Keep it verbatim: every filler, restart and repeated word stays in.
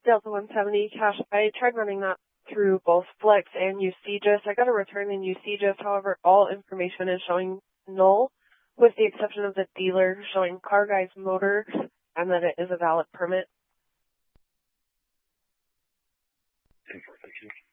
Delta one seventy, Cash. I tried running that through both Flex and U C G I S. I got a return in U C G I S, however, all information is showing null, with the exception of the dealer showing Car Guys Motor and that it is a valid permit. Thank you.